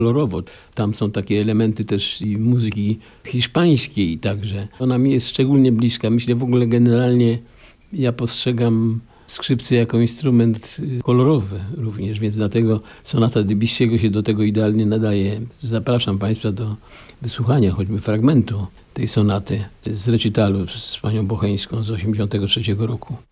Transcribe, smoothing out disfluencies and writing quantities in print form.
kolorowo. Tam są takie elementy też i muzyki hiszpańskiej także. Ona mi jest szczególnie bliska. Myślę w ogóle generalnie ja postrzegam skrzypce jako instrument kolorowy również, więc dlatego sonata Debussy'ego się do tego idealnie nadaje. Zapraszam Państwa do wysłuchania choćby fragmentu tej sonaty z recitalu z panią Bocheńską z 1983 roku.